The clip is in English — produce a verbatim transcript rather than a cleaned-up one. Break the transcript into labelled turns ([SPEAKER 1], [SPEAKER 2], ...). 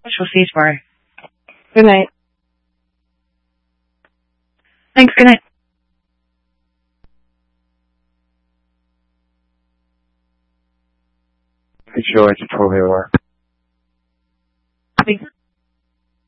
[SPEAKER 1] We'll see you tomorrow.
[SPEAKER 2] Good night.
[SPEAKER 1] Thanks, good night.
[SPEAKER 3] It's your tutorial.
[SPEAKER 1] Thanks.